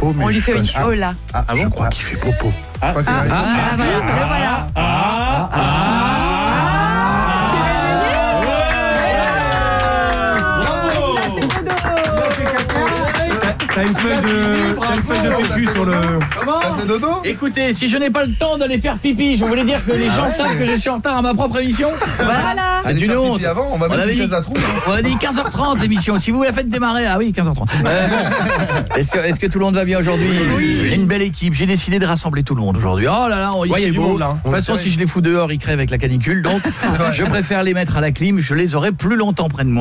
popo, mais On lui fait une hola. Je crois qu'il fait popo. Voilà, le voilà. T'as une feuille de PQ sur le... Comment ? T'as fait dodo ? Écoutez, si je n'ai pas le temps d'aller faire pipi, je voulais dire que les gens savent que je suis en retard à ma propre émission. Voilà. C'est une honte. Avant, on va mettre avait une dit- chaise à trous. On a dit 15h30 l'émission. Si vous la faites démarrer, ah oui, 15h30. Bon. Est-ce que tout le monde va bien aujourd'hui ? Oui. Une belle équipe. J'ai décidé de rassembler tout le monde aujourd'hui. Oh là là, il y a fait du beau. monde, là. De toute façon, si je les fous dehors, ils crèvent avec la canicule. Donc, je préfère les mettre à la clim. Je les aurai plus longtemps près de moi.